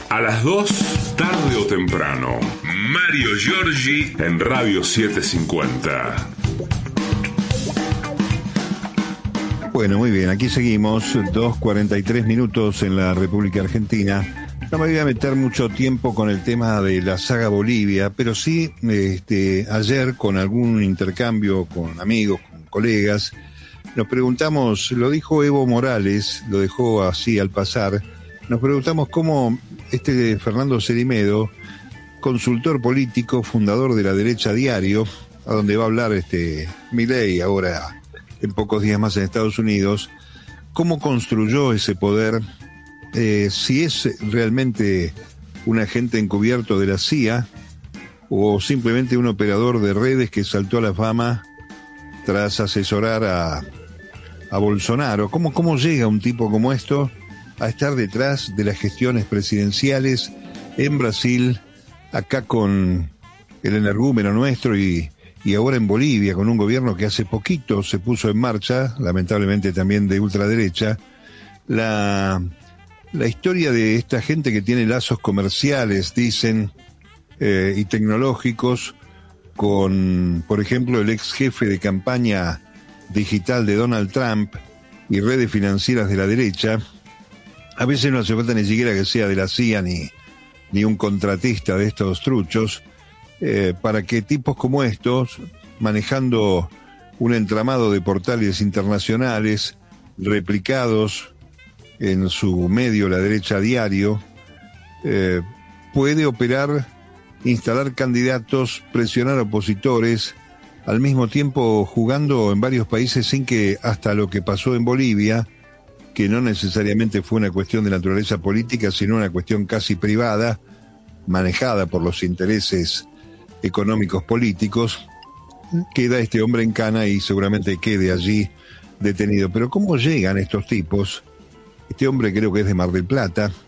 A las 2, tarde o temprano. Mario Giorgi en Radio 750. Bueno, muy bien, aquí seguimos, 2:43 minutos en la República Argentina. No me voy a meter mucho tiempo con el tema de la saga Bolivia, pero sí, ayer con algún intercambio con amigos, con colegas, nos preguntamos, lo dijo Evo Morales, lo dejó así al pasar, nos preguntamos cómo Fernando Cerimedo, consultor político, fundador de La Derecha Diario, a donde va a hablar Milei ahora en pocos días más en Estados Unidos, cómo construyó ese poder, si es realmente un agente encubierto de la CIA o simplemente un operador de redes que saltó a la fama tras asesorar a Bolsonaro. ¿Cómo llega un tipo como esto a estar detrás de las gestiones presidenciales en Brasil, acá con el energúmeno nuestro y ahora en Bolivia, con un gobierno que hace poquito se puso en marcha, lamentablemente también de ultraderecha? La historia de esta gente que tiene lazos comerciales, dicen, y tecnológicos, con, por ejemplo, el ex jefe de campaña digital de Donald Trump y redes financieras de la derecha. A veces no hace falta ni siquiera que sea de la CIA ni un contratista de estos truchos, para que tipos como estos, manejando un entramado de portales internacionales replicados en su medio, La Derecha Diario, puede operar, instalar candidatos, presionar opositores, al mismo tiempo jugando en varios países sin que, hasta lo que pasó en Bolivia, que no necesariamente fue una cuestión de naturaleza política, sino una cuestión casi privada, manejada por los intereses económicos políticos, queda este hombre en cana y seguramente quede allí detenido. Pero ¿cómo llegan estos tipos? Este hombre creo que es de Mar del Plata,